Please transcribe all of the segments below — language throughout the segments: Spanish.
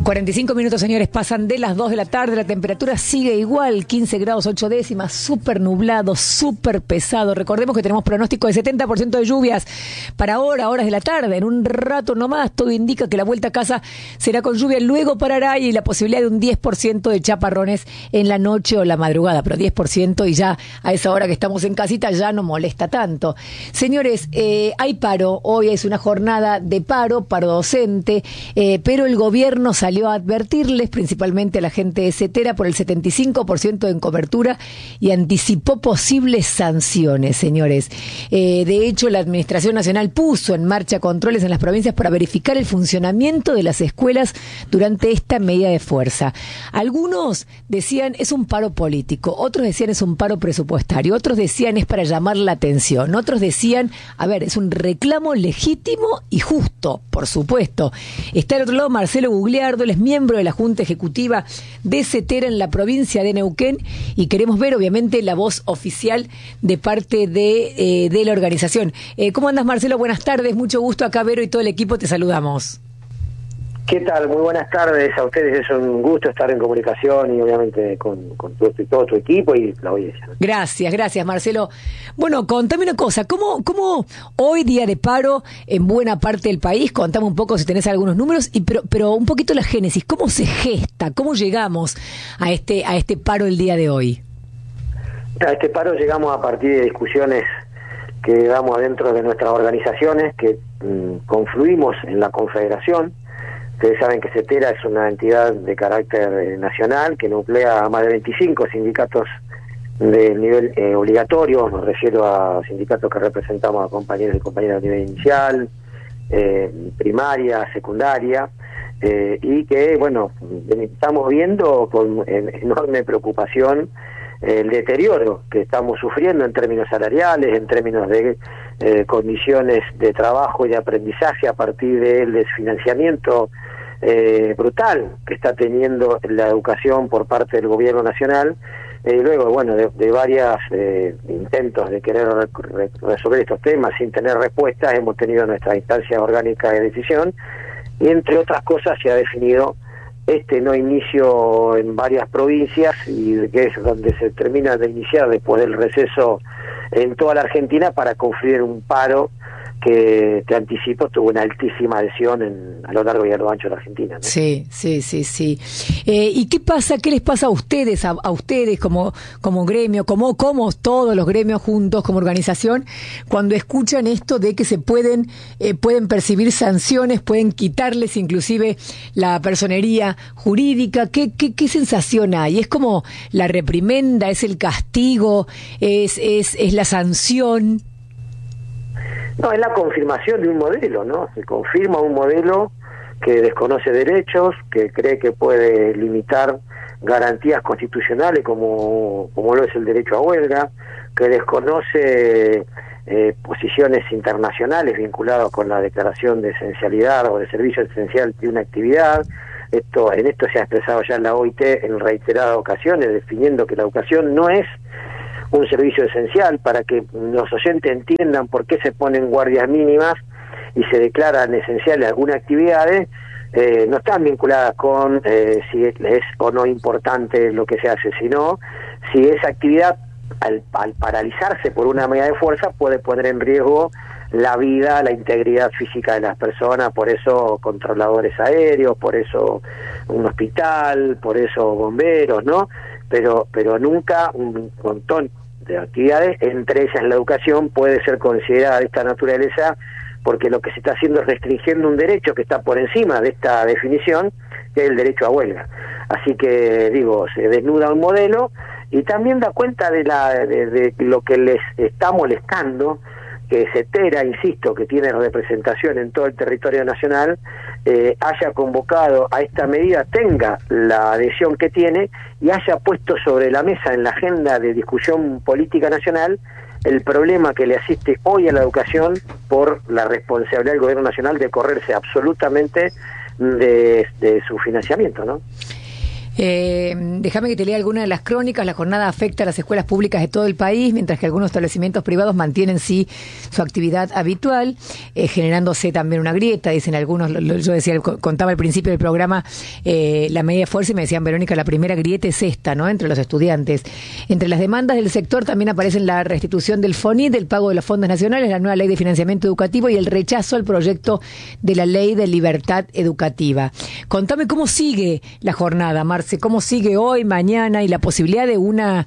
45 minutos, señores, pasan de las 2 de la tarde, la temperatura sigue igual, 15 grados 8 décimas, súper nublado, súper pesado. Recordemos que tenemos pronóstico de 70% de lluvias para ahora, horas de la tarde, en un rato nomás. Todo indica que la vuelta a casa será con lluvia, luego parará y la posibilidad de un 10% de chaparrones en la noche o la madrugada, pero 10% y ya a esa hora que estamos en casita ya no molesta tanto. Señores, hay paro, hoy es una jornada de paro docente, pero el gobierno salió a advertirles, principalmente a la gente de Cetera, por el 75% en cobertura y anticipó posibles sanciones, señores. De hecho, la Administración Nacional puso en marcha controles en las provincias para verificar el funcionamiento de las escuelas durante esta medida de fuerza. Algunos decían es un paro político, otros decían es un paro presupuestario, otros decían es para llamar la atención, otros decían, a ver, es un reclamo legítimo y justo, por supuesto. Está al otro lado Marcelo Gugliardo, él es miembro de la Junta Ejecutiva de Cetera en la provincia de Neuquén y queremos ver obviamente la voz oficial de parte de la organización. ¿Cómo andas, Marcelo? Buenas tardes, mucho gusto. Acá Vero y todo el equipo te saludamos. ¿Qué tal? Muy buenas tardes a ustedes, es un gusto estar en comunicación y obviamente con todo tu equipo y la audiencia. Gracias Marcelo. Bueno, contame una cosa, ¿cómo hoy día de paro en buena parte del país? Contame un poco si tenés algunos números, pero un poquito la génesis, ¿cómo se gesta? ¿Cómo llegamos a este paro el día de hoy? A este paro llegamos a partir de discusiones que damos dentro de nuestras organizaciones, que confluimos en la Confederación. Ustedes saben que Cetera es una entidad de carácter nacional que nuclea a más de 25 sindicatos de nivel obligatorio. Me refiero a sindicatos que representamos a compañeros y compañeras de nivel inicial, primaria, secundaria, y que, bueno, estamos viendo con enorme preocupación el deterioro que estamos sufriendo en términos salariales, en términos de condiciones de trabajo y de aprendizaje a partir del desfinanciamiento brutal que está teniendo la educación por parte del gobierno nacional. Luego, bueno, de varios intentos de querer resolver estos temas sin tener respuestas, hemos tenido nuestra instancia orgánica de decisión y, entre otras cosas, se ha definido este no inicio en varias provincias, y que es donde se termina de iniciar después del receso en toda la Argentina, para confluir un paro que, te anticipo, tuvo una altísima adhesión a lo largo y a lo ancho de la Argentina, ¿no? Sí. ¿Y qué pasa? ¿Qué les pasa a ustedes, a ustedes como gremio, como todos los gremios juntos, como organización, cuando escuchan esto de que se pueden percibir sanciones, pueden quitarles inclusive la personería jurídica? ¿Qué sensación hay? ¿Es como la reprimenda, es el castigo, es la sanción? No, es la confirmación de un modelo, ¿no? Se confirma un modelo que desconoce derechos, que cree que puede limitar garantías constitucionales como lo es el derecho a huelga, que desconoce posiciones internacionales vinculadas con la declaración de esencialidad o de servicio esencial de una actividad. En esto se ha expresado ya en la OIT en reiteradas ocasiones, definiendo que la educación no es un servicio esencial. Para que los oyentes entiendan por qué se ponen guardias mínimas y se declaran esenciales algunas actividades, no están vinculadas con si es o no importante lo que se hace, sino si esa actividad, al paralizarse por una medida de fuerza, puede poner en riesgo la vida, la integridad física de las personas. Por eso controladores aéreos, por eso un hospital, por eso bomberos, ¿no? Pero nunca un montón de actividades, entre ellas la educación, puede ser considerada de esta naturaleza, porque lo que se está haciendo es restringiendo un derecho que está por encima de esta definición, que es el derecho a huelga. Así que, digo, se desnuda un modelo y también da cuenta de lo que les está molestando, que Cetera, insisto, que tiene representación en todo el territorio nacional, haya convocado a esta medida, tenga la adhesión que tiene y haya puesto sobre la mesa en la agenda de discusión política nacional el problema que le asiste hoy a la educación por la responsabilidad del gobierno nacional de correrse absolutamente de su financiamiento, ¿no? Déjame que te lea alguna de las crónicas. La jornada afecta a las escuelas públicas de todo el país, mientras que algunos establecimientos privados mantienen sí su actividad habitual, generándose también una grieta, dicen algunos. Yo decía, contaba al principio del programa la medida de fuerza y me decían, Verónica, la primera grieta es esta, ¿no?, entre los estudiantes. Entre las demandas del sector también aparecen la restitución del FONIT, el pago de los fondos nacionales, la nueva ley de financiamiento educativo y el rechazo al proyecto de la ley de libertad educativa. Contame cómo sigue la jornada, Marce, cómo sigue hoy, mañana, y la posibilidad de una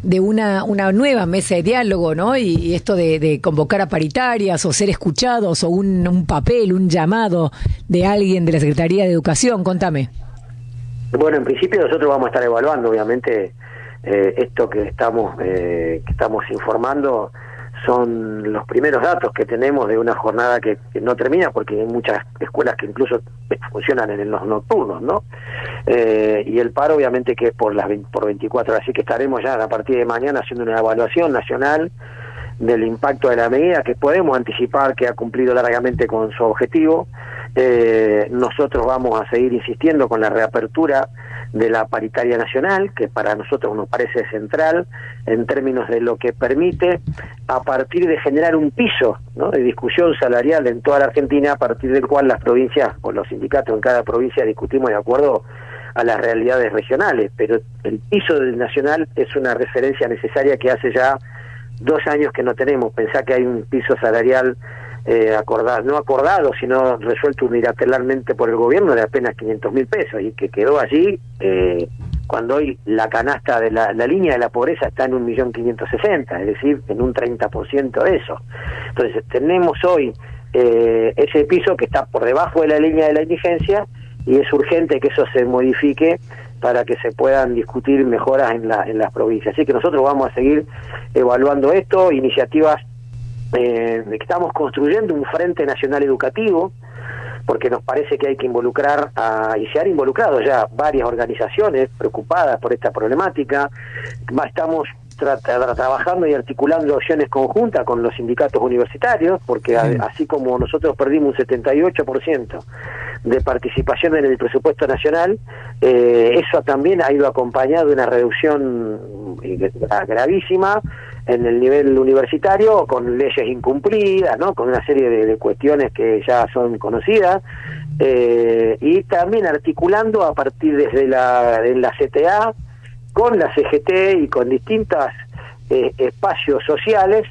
nueva mesa de diálogo, ¿no? Y esto de convocar a paritarias o ser escuchados o un papel, un llamado de alguien de la Secretaría de Educación. Contame. Bueno, en principio nosotros vamos a estar evaluando, obviamente, esto que estamos informando. Son los primeros datos que tenemos de una jornada que no termina, porque hay muchas escuelas que incluso funcionan en los nocturnos, ¿no? Y el paro obviamente que es por 24 horas, así que estaremos ya a partir de mañana haciendo una evaluación nacional del impacto de la medida, que podemos anticipar que ha cumplido largamente con su objetivo. Nosotros vamos a seguir insistiendo con la reapertura de la paritaria nacional, que para nosotros nos parece central en términos de lo que permite, a partir de generar un piso, ¿no?, de discusión salarial en toda la Argentina, a partir del cual las provincias o los sindicatos en cada provincia discutimos de acuerdo a las realidades regionales, pero el piso del nacional es una referencia necesaria que hace ya 2 años que no tenemos. Pensá que hay un piso salarial no acordado, sino resuelto unilateralmente por el gobierno de apenas 500.000 pesos, y que quedó allí cuando hoy la canasta de la línea de la pobreza está en 1.560.000, es decir, en un 30% de eso. Entonces tenemos hoy ese piso que está por debajo de la línea de la indigencia, y es urgente que eso se modifique para que se puedan discutir mejoras en las provincias. Así que nosotros vamos a seguir evaluando esto, iniciativas que estamos construyendo un Frente Nacional Educativo, porque nos parece que hay que involucrar y se han involucrado ya varias organizaciones preocupadas por esta problemática. Estamos trabajando y articulando acciones conjuntas con los sindicatos universitarios, porque así como nosotros perdimos un 78% de participación en el presupuesto nacional, eso también ha ido acompañado de una reducción gravísima en el nivel universitario, con leyes incumplidas, ¿no?, con una serie de cuestiones que ya son conocidas, y también articulando a partir desde la CTA con la CGT y con distintos espacios sociales,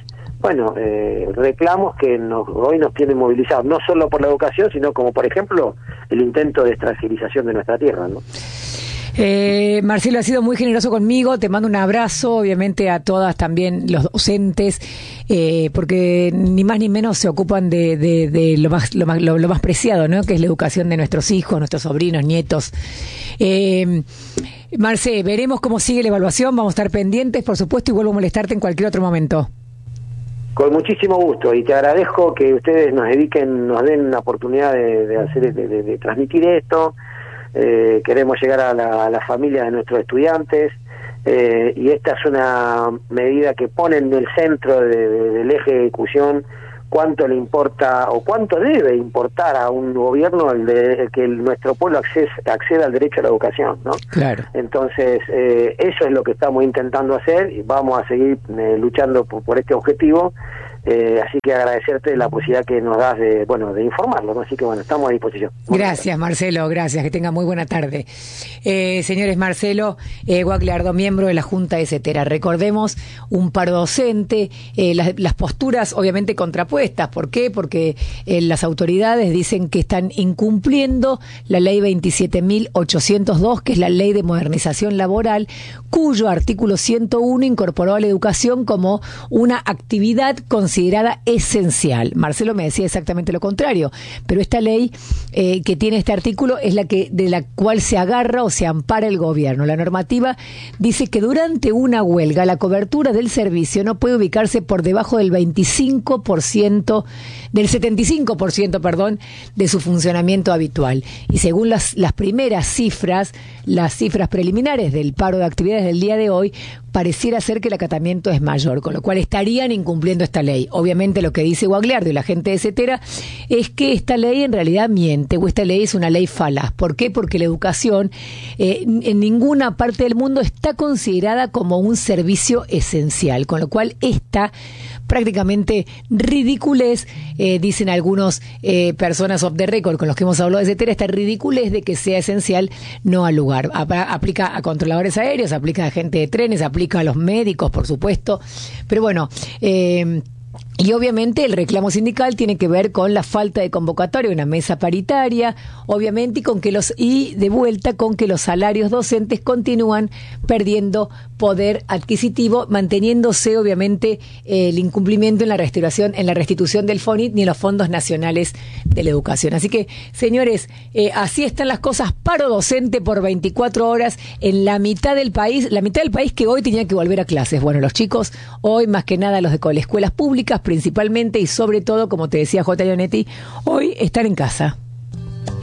reclamos que hoy nos tienen movilizados, no solo por la educación, sino como, por ejemplo, el intento de extranjerización de nuestra tierra, ¿no? Marcelo, ha sido muy generoso conmigo, te mando un abrazo, obviamente a todas también los docentes, porque ni más ni menos se ocupan de lo más preciado, ¿no?, que es la educación de nuestros hijos, nuestros sobrinos, nietos. Marce, veremos cómo sigue la evaluación, vamos a estar pendientes, por supuesto, y vuelvo a molestarte en cualquier otro momento. Con muchísimo gusto, y te agradezco que ustedes nos den la oportunidad de transmitir esto. Queremos llegar a la familia de nuestros estudiantes, y esta es una medida que pone en el centro del eje de ejecución cuánto le importa o cuánto debe importar a un gobierno que nuestro pueblo acceda al derecho a la educación, ¿no? Claro. Entonces, eso es lo que estamos intentando hacer, y vamos a seguir luchando por este objetivo. Así que agradecerte la posibilidad que nos das de informarlo, ¿no? Así que estamos a disposición. Gracias, Marcelo, gracias, que tenga muy buena tarde. Señores, Marcelo Guagliardo, miembro de la Junta de CETERA. Recordemos, un paro docente, las posturas obviamente contrapuestas. ¿Por qué? Porque las autoridades dicen que están incumpliendo la ley 27.802, que es la ley de modernización laboral, cuyo artículo 101 incorporó a la educación como una actividad considerada esencial. Marcelo me decía exactamente lo contrario, pero esta ley que tiene este artículo es de la cual se agarra o se ampara el gobierno. La normativa dice que durante una huelga la cobertura del servicio no puede ubicarse por debajo del 75% de su funcionamiento habitual. Y según las primeras cifras, las cifras preliminares del paro de actividades del día de hoy, pareciera ser que el acatamiento es mayor, con lo cual estarían incumpliendo esta ley. ley. Obviamente lo que dice Guagliardo y la gente de Cetera es que esta ley en realidad miente, o esta ley es una ley falaz. ¿Por qué? Porque la educación en ninguna parte del mundo está considerada como un servicio esencial, con lo cual esta prácticamente ridiculez, dicen algunos personas off the record con los que hemos hablado de Cetera, esta ridiculez de que sea esencial no al lugar. Aplica a controladores aéreos, aplica a gente de trenes, aplica a los médicos, por supuesto, pero bueno, y obviamente el reclamo sindical tiene que ver con la falta de convocatoria, una mesa paritaria, obviamente, y de vuelta con que los salarios docentes continúan perdiendo poder adquisitivo, manteniéndose obviamente el incumplimiento en la restitución del FONIT ni en los fondos nacionales de la educación. Así que, señores, así están las cosas. Paro docente por 24 horas en la mitad del país que hoy tenía que volver a clases. Bueno, los chicos hoy, más que nada los de escuelas públicas principalmente y sobre todo, como te decía J. Leonetti, hoy están en casa.